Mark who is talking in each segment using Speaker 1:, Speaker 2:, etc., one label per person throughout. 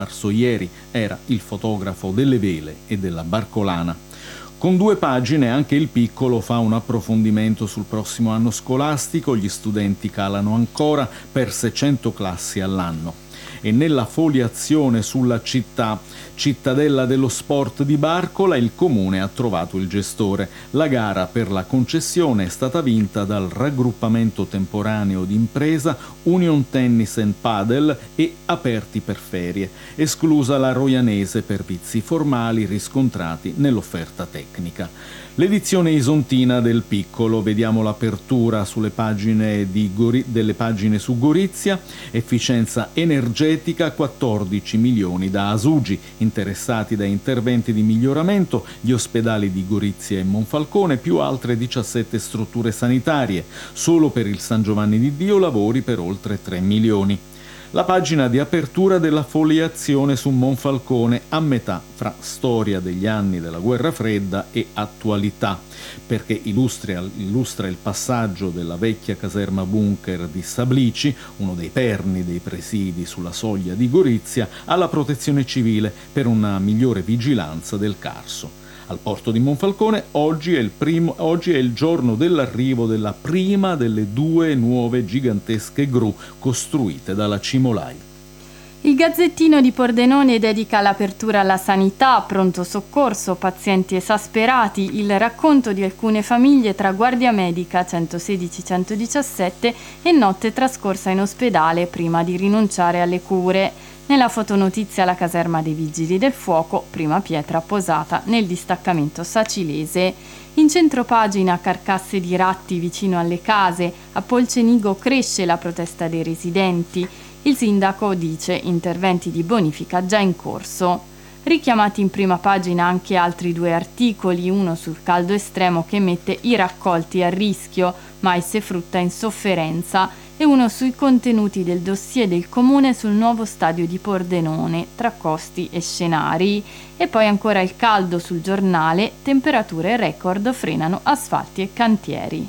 Speaker 1: ieri era il fotografo delle vele e della barcolana. Con 2 pagine anche il Piccolo fa un approfondimento sul prossimo anno scolastico, gli studenti calano ancora per 600 classi all'anno. E nella foliazione sulla cittadella dello sport di Barcola, il comune ha trovato il gestore. La gara per la concessione è stata vinta dal raggruppamento temporaneo di impresa Union Tennis and Padel e Aperti per Ferie, esclusa la Roianese per vizi formali riscontrati nell'offerta tecnica. L'edizione isontina del Piccolo, vediamo l'apertura sulle pagine delle pagine su Gorizia, efficienza energetica, 14 milioni da Asugi, interessati da interventi di miglioramento, gli ospedali di Gorizia e Monfalcone, più altre 17 strutture sanitarie, solo per il San Giovanni di Dio lavori per oltre 3 milioni. La pagina di apertura della foliazione su Monfalcone a metà fra storia degli anni della guerra fredda e attualità, perché illustra il passaggio della vecchia caserma bunker di Sablici, uno dei perni dei presidi sulla soglia di Gorizia, alla protezione civile per una migliore vigilanza del Carso. Al porto di Monfalcone oggi è il giorno dell'arrivo della prima delle 2 nuove gigantesche gru costruite dalla Cimolai.
Speaker 2: Il Gazzettino di Pordenone dedica l'apertura alla sanità, pronto soccorso, pazienti esasperati, il racconto di alcune famiglie tra guardia medica 116-117 e notte trascorsa in ospedale prima di rinunciare alle cure. Nella fotonotizia la caserma dei Vigili del Fuoco, prima pietra posata nel distaccamento sacilese. In centropagina carcasse di ratti vicino alle case, a Polcenigo cresce la protesta dei residenti. Il sindaco dice interventi di bonifica già in corso. Richiamati in prima pagina anche altri 2 articoli, uno sul caldo estremo che mette i raccolti a rischio, mais e frutta in sofferenza, e uno sui contenuti del dossier del comune sul nuovo stadio di Pordenone, tra costi e scenari. E poi ancora il caldo sul giornale, temperature record frenano asfalti e cantieri.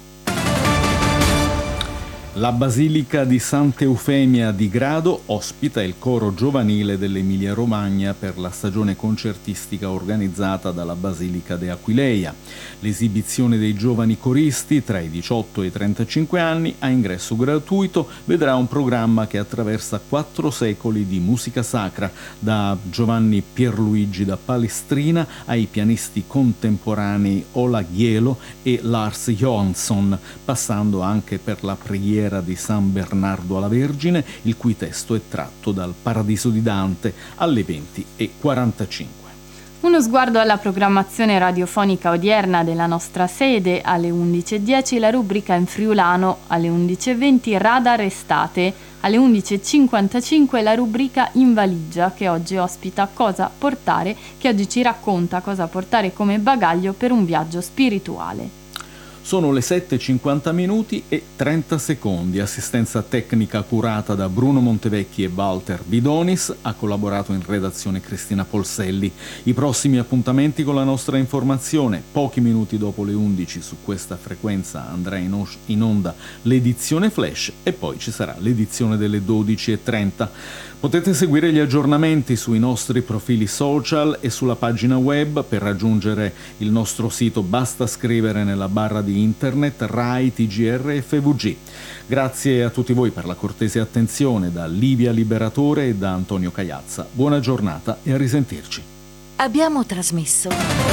Speaker 1: La Basilica di Sant'Eufemia di Grado ospita il coro giovanile dell'Emilia-Romagna per la stagione concertistica organizzata dalla Basilica de Aquileia. L'esibizione dei giovani coristi tra i 18 e i 35 anni a ingresso gratuito vedrà un programma che attraversa 4 secoli di musica sacra, da Giovanni Pierluigi da Palestrina ai pianisti contemporanei Ola Ghielo e Lars Johansson, passando anche per la preghiera di San Bernardo alla Vergine, il cui testo è tratto dal Paradiso di Dante, alle 20:45.
Speaker 2: Uno sguardo alla programmazione radiofonica odierna della nostra sede: alle 11:10 la rubrica in friulano, alle 11:20 Radar Estate, alle 11:55 la rubrica In valigia, che oggi ospita che oggi ci racconta cosa portare come bagaglio per un viaggio spirituale.
Speaker 1: Sono le 7:50 e 30 secondi. Assistenza tecnica curata da Bruno Montevecchi e Walter Bidonis. Ha collaborato in redazione Cristina Polselli. I prossimi appuntamenti con la nostra informazione: pochi minuti dopo le 11 su questa frequenza andrà in onda l'edizione flash e poi ci sarà l'edizione delle 12:30. Potete seguire gli aggiornamenti sui nostri profili social e sulla pagina web. Per raggiungere il nostro sito basta scrivere nella barra di internet Rai TGR FVG. Grazie a tutti voi per la cortese attenzione da Livia Liberatore e da Antonio Cagliazza. Buona giornata e a risentirci.
Speaker 3: Abbiamo trasmesso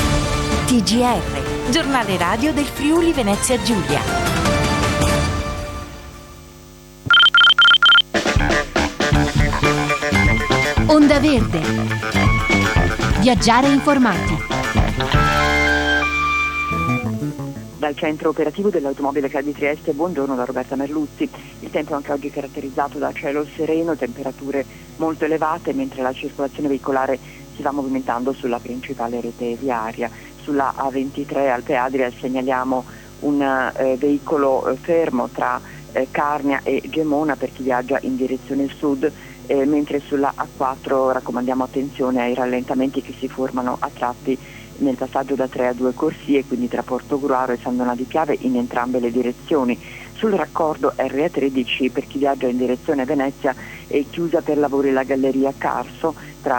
Speaker 3: TGR, giornale radio del Friuli Venezia Giulia. Onda Verde. Viaggiare informati.
Speaker 4: Dal centro operativo dell'automobile CAL di Trieste, buongiorno da Roberta Merluzzi. Il tempo anche oggi è caratterizzato da cielo sereno, temperature molto elevate, mentre la circolazione veicolare si va movimentando sulla principale rete viaria. Sulla A23 Alpe Adria segnaliamo un veicolo fermo tra Carnia e Gemona per chi viaggia in direzione sud, mentre sulla A4 raccomandiamo attenzione ai rallentamenti che si formano a tratti nel passaggio da 3 a 2 corsie, quindi tra Portogruaro e San Donà di Piave in entrambe le direzioni. Sul raccordo RA13 per chi viaggia in direzione Venezia è chiusa per lavori la galleria Carso,